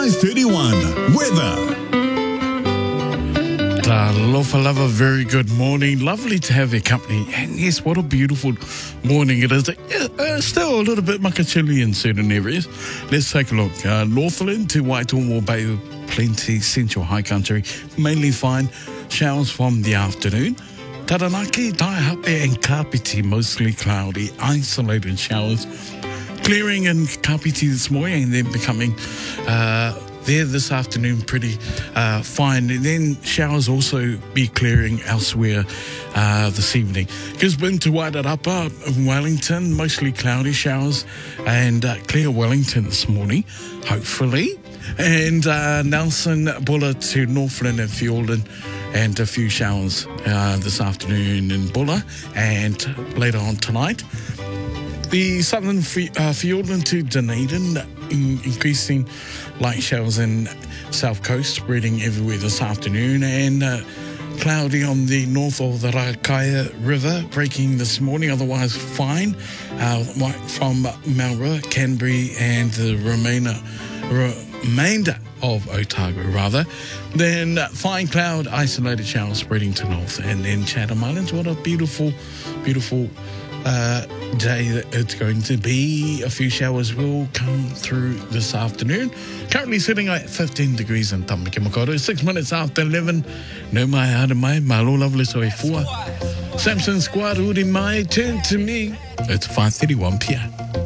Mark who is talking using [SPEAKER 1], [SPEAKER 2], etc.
[SPEAKER 1] 5:31 weather.
[SPEAKER 2] Alofa lava, very good morning. Lovely to have your company. And yes, what a beautiful morning it is. Still a little bit mucka chilly in certain areas. Let's take a look. Northland to Waitomo Bay, plenty central high country, mainly fine. Showers from the afternoon. Taranaki, Taihape and Kapiti, mostly cloudy, isolated showers. Clearing in Kapiti this morning and then becoming there this afternoon pretty fine. And then showers also be clearing elsewhere this evening. Gisborne to Wairarapa, Wellington, mostly cloudy showers and clear Wellington this morning, hopefully. And Nelson, Bulla to Northland and Fiordland, and a few showers this afternoon in Bulla and later on tonight. The southern Fiordland to Dunedin, increasing light showers in south coast, spreading everywhere this afternoon, and cloudy on the north of the Rakaia River, breaking this morning, otherwise fine, from Maura, Canterbury, and the remainder of Otago, rather. Then fine cloud, isolated showers spreading to north, and then Chatham Islands. What a beautiful, beautiful day that it's going to be. A few showers will come through this afternoon. Currently sitting at 15 degrees in Tamaki Makaurau. 6 minutes after 11. No mai hara mai, malo lovely soe fua. Samson Squad, uri mai, turn to me. It's 5:31 p.m.